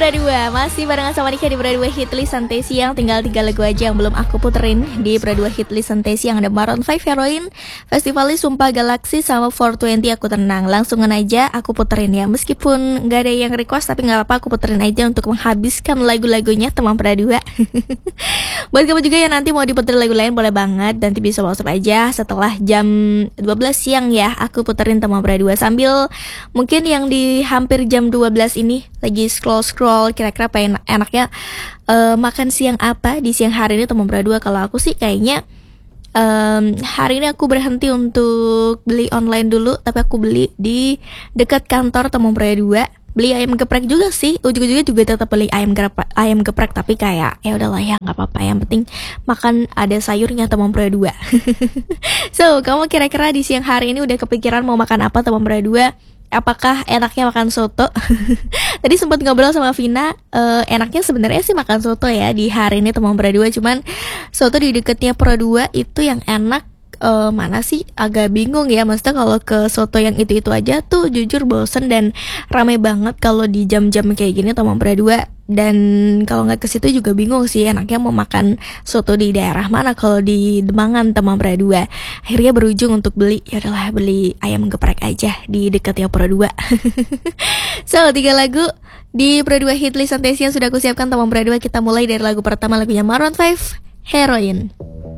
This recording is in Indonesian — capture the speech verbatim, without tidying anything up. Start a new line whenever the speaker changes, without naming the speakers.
Berdua, masih barengan sama Nika di Berdua Hitlist Santai Siang. Tinggal tiga lagu aja yang belum aku puterin di Berdua Hitlist Santai Siang. Ada Maroon five Heroin, Festivalis Sumpah Galaksi, sama four twenty Aku Tenang. Langsungan aja aku puterin ya. Meskipun gak ada yang request, tapi gak apa-apa aku puterin aja untuk menghabiskan lagu-lagunya teman Berdua. Buat kamu juga yang nanti mau diputerin lagu lain, boleh banget. Nanti bisa WhatsApp aja setelah jam dua belas siang ya. Aku puterin teman Berdua sambil mungkin yang di hampir jam dua belas ini lagi scroll-scroll kira-kira apa enak enaknya uh, makan siang apa di siang hari ini teman Berdua. Kalau aku sih kayaknya um, hari ini aku berhenti untuk beli online dulu, tapi aku beli di dekat kantor teman Berdua. Beli ayam geprek juga sih, ujung-ujungnya juga tetap beli ayam geprek, ayam geprek tapi kayak ya udahlah ya nggak apa-apa, yang penting makan ada sayurnya teman Berdua. So kamu kira-kira di siang hari ini udah kepikiran mau makan apa teman Berdua? Apakah enaknya makan soto? Tadi sempat ngobrol sama Vina, uh, enaknya sebenarnya sih makan soto ya di hari ini teman Berdua. Cuman soto di dekatnya Berdua itu yang enak uh, mana sih? Agak bingung ya. Maksudnya kalau ke soto yang itu-itu aja tuh jujur bosen dan rame banget kalau di jam-jam kayak gini teman Berdua. Dan kalau nggak ke situ juga bingung sih enaknya mau makan soto di daerah mana kalau di Demangan teman Berdua. Akhirnya berujung untuk beli, ya udahlah beli ayam geprek aja di dekatnya Berdua. So tiga lagu di Berdua Hitlist Santai Siang sudah aku siapkan teman Berdua. Kita mulai dari lagu pertama, lagunya Maroon five Heroin.